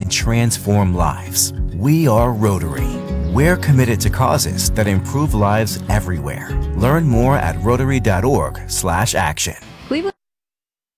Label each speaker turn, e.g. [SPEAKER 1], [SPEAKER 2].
[SPEAKER 1] can transform lives. We are Rotary. We're committed to causes that improve lives everywhere. Learn more at rotary.org/action.
[SPEAKER 2] Cleveland